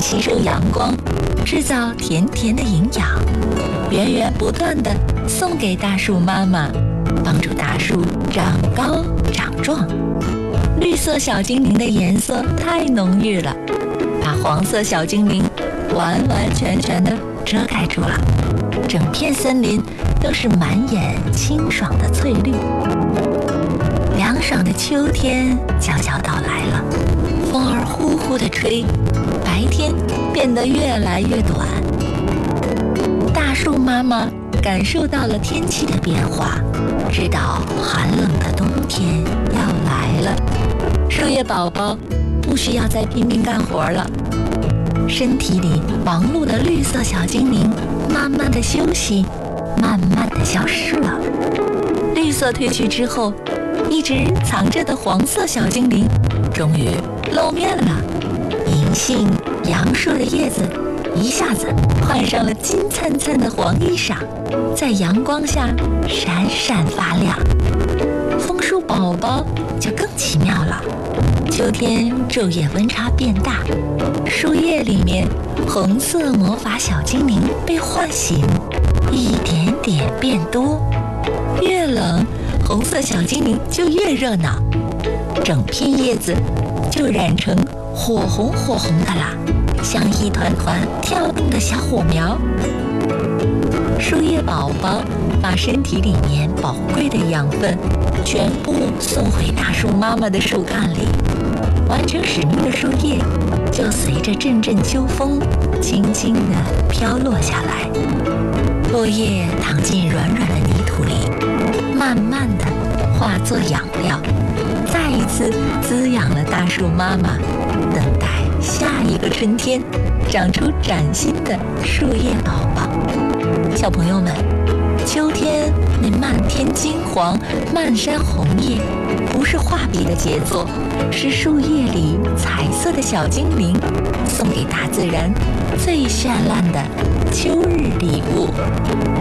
吸收阳光，制造甜甜的营养，源源不断地送给大树妈妈，帮助大树长高长壮。绿色小精灵的颜色太浓郁了，把黄色小精灵完完全全地遮盖住了，整片森林都是满眼清爽的翠绿。凉爽的秋天悄悄到来了，风儿呼呼地吹，白天变得越来越短。大树妈妈感受到了天气的变化，知道寒冷的冬天要来了。树叶宝宝不需要再拼命干活了，身体里忙碌的绿色小精灵慢慢的休息，慢慢的消失了。绿色褪去之后，一直藏着的黄色小精灵终于露面了。银杏、杨树的叶子一下子换上了金灿灿的黄衣裳，在阳光下闪闪发亮。枫树宝宝就更奇妙了，秋天昼夜温差变大，树叶里面红色魔法小精灵被唤醒，一点点变多。越冷，红色小精灵就越热闹，整片叶子就染成火红火红的啦，像一团团跳动的小火苗。树叶宝宝把身体里面宝贵的养分全部送回大树妈妈的树干里，完成使命的树叶就随着阵阵秋风轻轻地飘落下来，落叶躺进软软的泥土里，慢慢地化作养料，再一次滋养了大树妈妈，等待下一个春天长出崭新的树叶宝宝。小朋友们，秋天那漫天金黄、漫山红叶，不是画笔的杰作，是树叶里彩色的小精灵送给大自然最绚烂的秋日礼物。